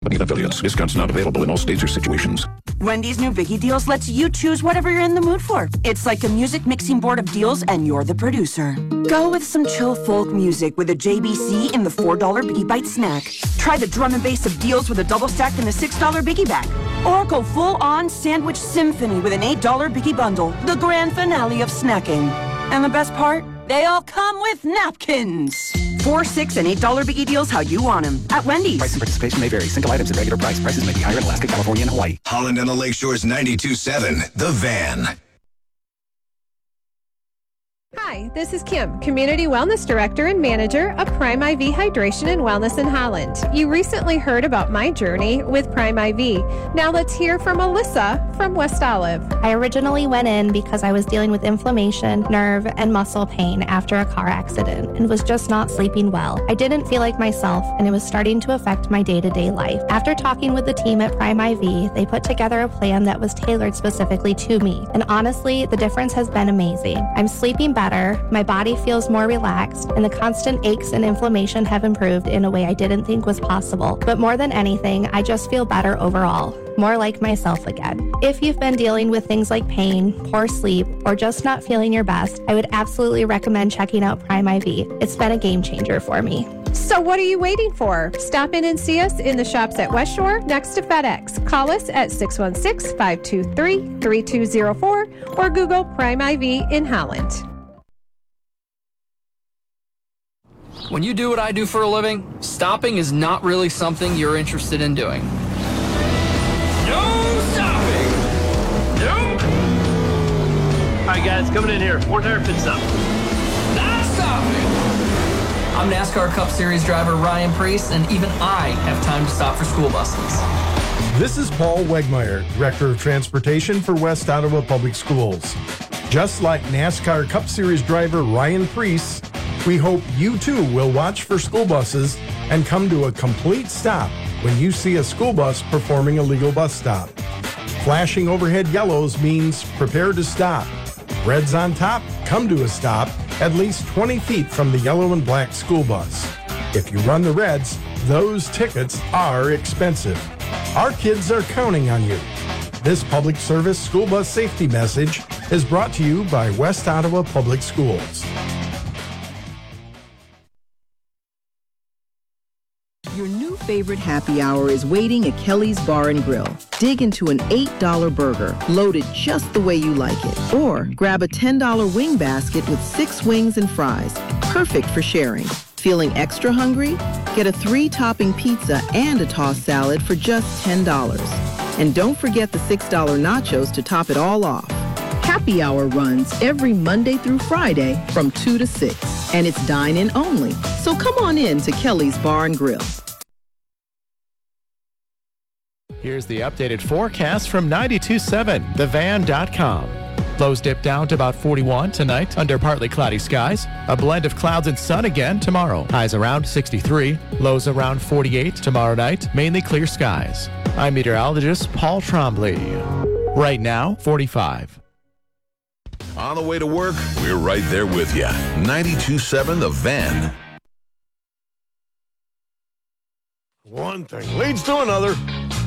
Company and affiliates. Discounts not available in all states or situations. Wendy's new Biggie Deals lets you choose whatever you're in the mood for. It's like a music mixing board of deals, and you're the producer. Go with some chill folk music with a JBC in the $4 Biggie Bite snack. Try the drum and bass of deals with a double stack in the $6 Biggie bag. Or go full-on sandwich symphony with an $8 Biggie bundle. The grand finale of snacking. And the best part? They all come with napkins. $4, $6, and $8 Biggie Deals how you want them. At Wendy's. Price and participation may vary. Single items at regular price. Prices may be higher in Alaska, California, and Hawaii. Holland and the Lakeshore's 92.7, The Van. Hi, this is Kim, Community Wellness Director and Manager of Prime IV Hydration and Wellness in Holland. You recently heard about my journey with Prime IV. Now let's hear from Alyssa from West Olive. I originally went in because I was dealing with inflammation, nerve, and muscle pain after a car accident and was just not sleeping well. I didn't feel like myself, and it was starting to affect my day-to-day life. After talking with the team at Prime IV, they put together a plan that was tailored specifically to me. And honestly, the difference has been amazing. I'm sleeping better, my body feels more relaxed, and the constant aches and inflammation have improved in a way I didn't think was possible. But more than anything, I just feel better overall, more like myself again. If you've been dealing with things like pain, poor sleep, or just not feeling your best, I would absolutely recommend checking out Prime IV. It's been a game changer for me. So what are you waiting for? Stop in and see us in the shops at West Shore next to FedEx. Call us at 616-523-3204 or Google Prime IV in Holland. When you do what I do for a living, stopping is not really something you're interested in doing. No stopping! Nope! Alright guys, coming in here. 4 tire pit stop. Not stopping! I'm NASCAR Cup Series driver Ryan Priest, and even I have time to stop for school buses. This is Paul Wegmeyer, Director of Transportation for West Ottawa Public Schools. Just like NASCAR Cup Series driver Ryan Priest, we hope you too will watch for school buses and come to a complete stop when you see a school bus performing a legal bus stop. Flashing overhead yellows means prepare to stop. Reds on top, come to a stop at least 20 feet from the yellow and black school bus. If you run the reds, those tickets are expensive. Our kids are counting on you. This public service school bus safety message is brought to you by West Ottawa Public Schools. Your new favorite happy hour is waiting at Kelly's Bar and Grill. Dig into an $8 burger, loaded just the way you like it. Or grab a $10 wing basket with 6 wings and fries, perfect for sharing. Feeling extra hungry? Get a 3-topping pizza and a tossed salad for just $10. And don't forget the $6 nachos to top it all off. Happy hour runs every Monday through Friday from 2 to 6. And it's dine-in only. So come on in to Kelly's Bar and Grill. Here's the updated forecast from 92.7, thevan.com. Lows dip down to about 41 tonight under partly cloudy skies. A blend of clouds and sun again tomorrow. Highs around 63, lows around 48 tomorrow night. Mainly clear skies. I'm meteorologist Paul Trombley. Right now, 45. On the way to work, we're right there with you. 92.7 The Van. One thing leads to another.